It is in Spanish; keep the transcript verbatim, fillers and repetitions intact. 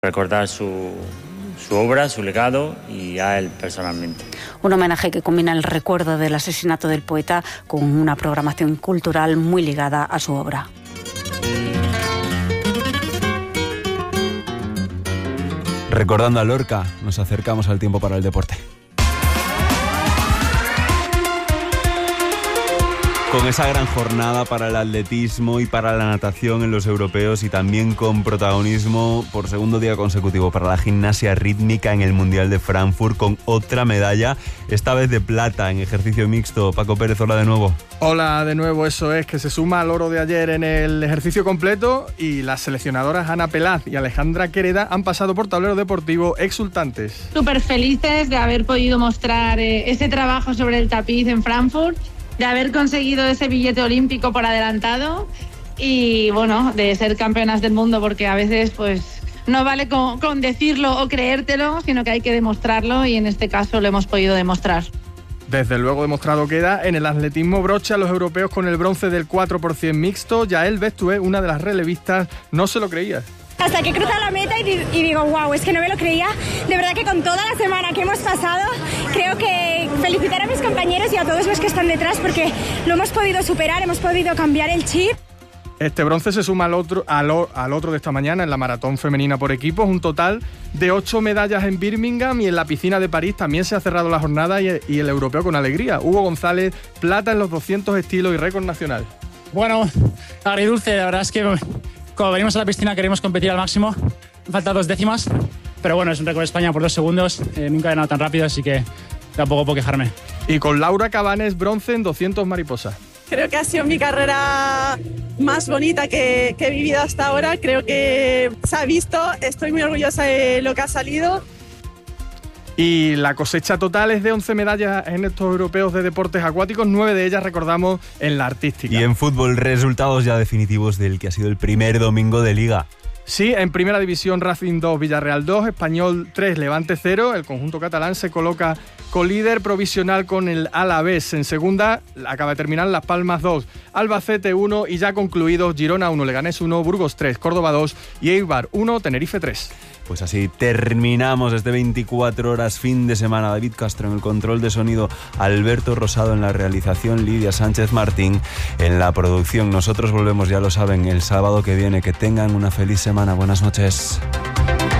Recordar su, su obra, su legado y a él personalmente. Un homenaje que combina el recuerdo del asesinato del poeta con una programación cultural muy ligada a su obra. Recordando a Lorca, nos acercamos al tiempo para el deporte. Con esa gran jornada para el atletismo y para la natación en los europeos y también con protagonismo por segundo día consecutivo para la gimnasia rítmica en el Mundial de Frankfurt con otra medalla, esta vez de plata en ejercicio mixto. Paco Pérez, hola de nuevo. Hola de nuevo, eso es, que se suma al oro de ayer en el ejercicio completo y las seleccionadoras Ana Pelaz y Alejandra Quereda han pasado por tablero deportivo exultantes. Súper felices de haber podido mostrar eh, ese trabajo sobre el tapiz en Frankfurt, de haber conseguido ese billete olímpico por adelantado y, bueno, de ser campeonas del mundo, porque a veces, pues, no vale con, con decirlo o creértelo, sino que hay que demostrarlo y en este caso lo hemos podido demostrar. Desde luego demostrado queda en el atletismo brocha los europeos con el bronce del cuatro por ciento mixto. Yael Bestué, una de las relevistas, no se lo creía. Hasta que cruza la meta y, y digo, wow, es que no me lo creía. De verdad que con toda la semana que hemos pasado, creo que felicitar a mis compañeros y a todos los que están detrás porque lo hemos podido superar, hemos podido cambiar el chip. Este bronce se suma al otro, al, al otro de esta mañana en la maratón femenina por equipos, un total de ocho medallas en Birmingham y en la piscina de París también se ha cerrado la jornada y, y el europeo con alegría. Hugo González, plata en los doscientos estilos y récord nacional. Bueno, agridulce, la verdad es que cuando venimos a la piscina queremos competir al máximo, faltan dos décimas, pero bueno, es un récord de España por dos segundos, eh, nunca he ganado tan rápido, así que tampoco puedo quejarme. Y con Laura Cabanes, bronce en doscientos mariposas. Creo que ha sido mi carrera más bonita que, que he vivido hasta ahora, creo que se ha visto, estoy muy orgullosa de lo que ha salido. Y la cosecha total es de once medallas en estos europeos de deportes acuáticos, nueve de ellas recordamos en la artística. Y en fútbol, resultados ya definitivos del que ha sido el primer domingo de Liga. Sí, en primera división Racing dos, Villarreal dos, Español tres, Levante cero. El conjunto catalán se coloca colíder provisional con el Alavés. En segunda acaba de terminar Las Palmas dos, Albacete uno y ya concluidos Girona uno, Leganés uno, Burgos tres, Córdoba dos y Eibar uno, Tenerife tres. Pues así terminamos este veinticuatro horas fin de semana. David Castro en el control de sonido, Alberto Rosado en la realización, Lidia Sánchez Martín en la producción. Nosotros volvemos, ya lo saben, el sábado que viene. Que tengan una feliz semana. Buenas noches.